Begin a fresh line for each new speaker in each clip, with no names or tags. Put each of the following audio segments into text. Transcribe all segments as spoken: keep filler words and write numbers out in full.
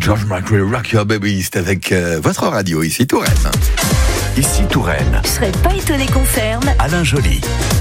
George Michael, Rock Your Baby, c'est avec euh, votre radio, ici Touraine.
Ici Touraine.
Je serais pas étonné qu'on ferme.
Alain Joly.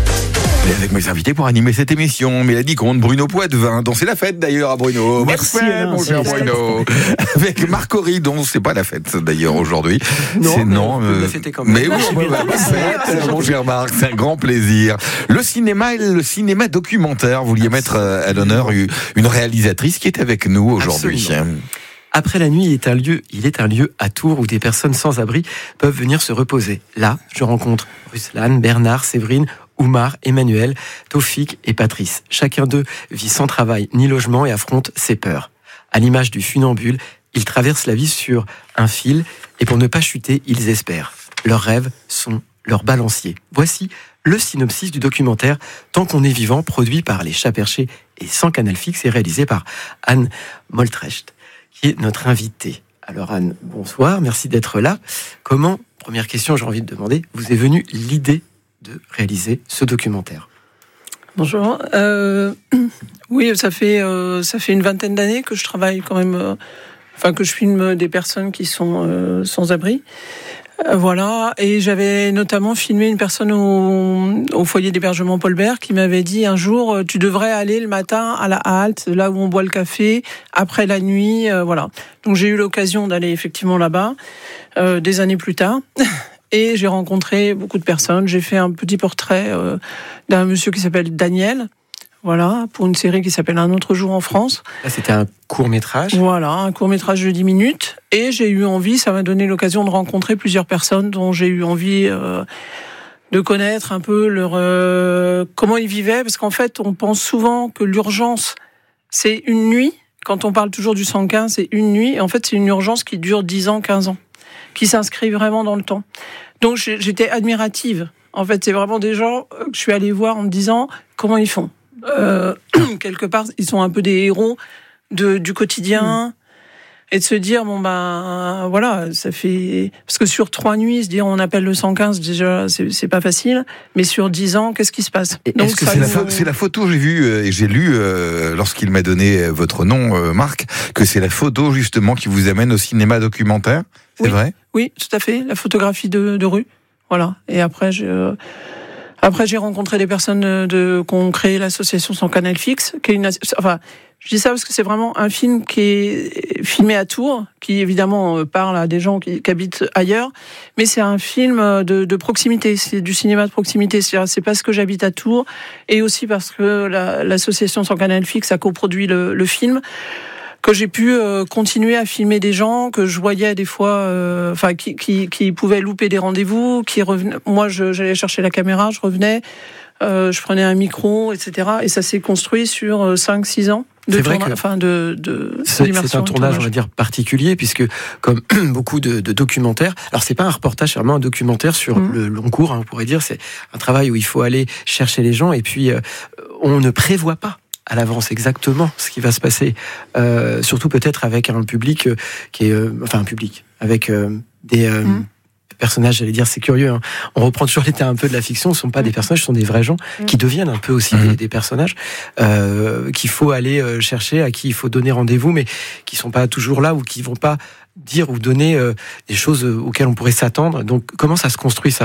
Et avec mes invités pour animer cette émission, Mélanie Comte, Bruno Poitvin, dont c'est la fête d'ailleurs à Bruno.
Merci,
Bonne fête,
Alain,
mon cher Bruno. Avec Marc Horry, dont c'est pas la fête d'ailleurs aujourd'hui.
Non,
c'est
mais
non.
on peut
euh,
la fêter quand même.
Mais oui, on peut la fête, mon cher Marc, c'est un grand plaisir. Le cinéma et le cinéma documentaire, vous vouliez mettre euh, à l'honneur une réalisatrice qui est avec nous aujourd'hui.
Absolument. Après la nuit, il est un lieu, il est un lieu à Tours où des personnes sans abri peuvent venir se reposer. Là, je rencontre Ruslan, Bernard, Séverine, Oumar, Emmanuel, Taufik et Patrice. Chacun d'eux vit sans travail ni logement et affronte ses peurs. À l'image du funambule, ils traversent la vie sur un fil et pour ne pas chuter, ils espèrent. Leurs rêves sont leurs balanciers. Voici le synopsis du documentaire Tant qu'on est vivant, produit par les Chats Perchés et sans Canal Fixe et réalisé par Anne Moltrecht, qui est notre invitée. Alors Anne, bonsoir, merci d'être là. Comment, première question, j'ai envie de demander, vous est venue l'idée de réaliser ce documentaire?
Bonjour. Euh, oui, ça fait euh, ça fait une vingtaine d'années que je travaille quand même, euh, enfin que je filme des personnes qui sont euh, sans abri. Euh, voilà, et j'avais notamment filmé une personne au, au foyer d'hébergement Paul Bert qui m'avait dit un jour tu devrais aller le matin à la halte, là où on boit le café, après la nuit, euh, voilà. Donc j'ai eu l'occasion d'aller effectivement là-bas euh, des années plus tard. Et j'ai rencontré beaucoup de personnes. J'ai fait un petit portrait euh, d'un monsieur qui s'appelle Daniel, voilà, pour une série qui s'appelle Un autre jour en France.
Là, c'était un court-métrage.
Voilà, un court-métrage de dix minutes. Et j'ai eu envie, ça m'a donné l'occasion de rencontrer plusieurs personnes dont j'ai eu envie euh, de connaître un peu leur euh, comment ils vivaient. Parce qu'en fait, on pense souvent que l'urgence, c'est une nuit. Quand on parle toujours du cent quinze, c'est une nuit. Et en fait, c'est une urgence qui dure dix ans, quinze ans. Qui s'inscrit vraiment dans le temps. Donc j'étais admirative. En fait, c'est vraiment des gens que je suis allée voir en me disant comment ils font. Euh, quelque part, ils sont un peu des héros de, du quotidien. Mmh. Et de se dire, bon ben voilà, ça fait... Parce que sur trois nuits, se dire on appelle le cent quinze, déjà, c'est, c'est pas facile. Mais sur dix ans, qu'est-ce qui se passe?
Donc, Est-ce que c'est, nous... la, c'est la photo, j'ai vu euh, et j'ai lu, euh, lorsqu'il m'a donné votre nom, euh, Marc, que c'est la photo justement qui vous amène au cinéma documentaire. C'est
oui,
vrai? Oui,
tout à fait. La photographie de, de rue. Voilà. Et après, je... Euh... Après, j'ai rencontré des personnes de, de, qui ont créé l'association Sans Canal Fixe, qui est une, enfin, je dis ça parce que c'est vraiment un film qui est filmé à Tours, qui évidemment parle à des gens qui, qui habitent ailleurs, mais c'est un film de, de proximité, c'est du cinéma de proximité. C'est-à-dire, c'est parce que j'habite à Tours et aussi parce que la, l'association Sans Canal Fixe a coproduit le, le film, que j'ai pu euh, continuer à filmer des gens que je voyais des fois, euh, enfin qui, qui qui pouvaient louper des rendez-vous, qui revenaient. Moi, je, j'allais chercher la caméra, je revenais, euh, je prenais un micro, et cetera. Et ça s'est construit sur cinq six ans. De
c'est vrai
tourna-
que
enfin de, de
c'est, c'est un tournage,
tournage,
on va dire, particulier, puisque comme beaucoup de, de documentaires, alors c'est pas un reportage, c'est vraiment un documentaire sur mmh. le long cours, hein, on pourrait dire, c'est un travail où il faut aller chercher les gens, et puis euh, on ne prévoit pas à l'avance exactement ce qui va se passer, euh, surtout peut-être avec un public euh, qui est, euh, enfin un public, avec euh, des euh, mmh. personnages, j'allais dire, c'est curieux, hein. On reprend toujours les termes un peu de la fiction, ce ne sont pas mmh. des personnages, ce sont des vrais gens mmh. qui deviennent un peu aussi mmh. des, des personnages euh, qu'il faut aller euh, chercher, à qui il faut donner rendez-vous, mais qui ne sont pas toujours là ou qui ne vont pas dire ou donner euh, des choses auxquelles on pourrait s'attendre. Donc comment ça se construit, ça ?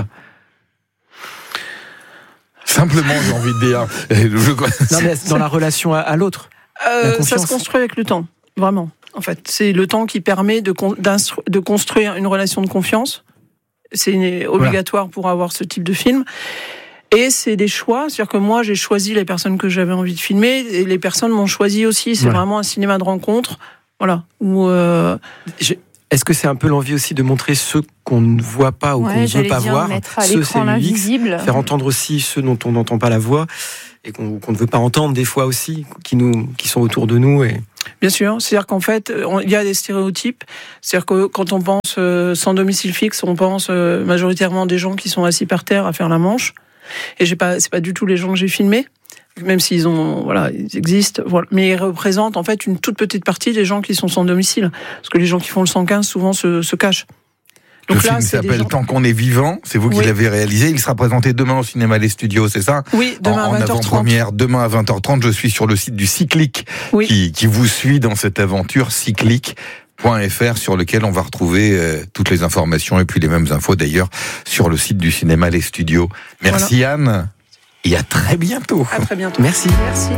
Simplement, j'ai envie de dire. Je...
Non, mais dans la relation à, à l'autre.
Euh, ça se construit avec le temps, vraiment. En fait, c'est le temps qui permet de, con... de construire une relation de confiance. C'est une... obligatoire voilà. pour avoir ce type de film. Et c'est des choix, c'est-à-dire que moi, j'ai choisi les personnes que j'avais envie de filmer, et les personnes m'ont choisi aussi. C'est voilà. vraiment un cinéma de rencontre, voilà. Où euh...
j'ai... Est-ce que c'est un peu l'envie aussi de montrer ceux qu'on ne voit pas ou ouais, qu'on ne veut pas
dire,
voir,
ceux c'est U X,
faire entendre aussi ceux dont on n'entend pas la voix et qu'on, qu'on ne veut pas entendre des fois aussi, qui nous, qui sont autour de nous et...
Bien sûr, c'est-à-dire qu'en fait, il y a des stéréotypes. C'est-à-dire que quand on pense euh, sans domicile fixe, on pense euh, majoritairement des gens qui sont assis par terre à faire la manche. Et j'ai pas, c'est pas du tout les gens que j'ai filmés. Même s'ils ont, voilà, ils existent, voilà. Mais ils représentent en fait une toute petite partie des gens qui sont sans domicile, parce que les gens qui font le cent quinze souvent se, se cachent.
Donc le là, film s'appelle gens... Tant qu'on est vivant, c'est vous qui oui. l'avez réalisé, il sera présenté demain au cinéma Les Studios, c'est ça ?
Oui, demain
en,
à vingt heures trente.
En avant-première, demain à vingt heures trente, je suis sur le site du Cyclic, oui. qui, qui vous suit dans cette aventure Cyclic. point f r sur lequel on va retrouver euh, toutes les informations et puis les mêmes infos d'ailleurs sur le site du cinéma Les Studios. Merci voilà. Anne et à très bientôt.
À très bientôt.
Merci.
Merci.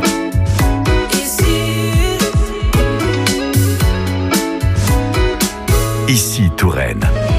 Ici Touraine.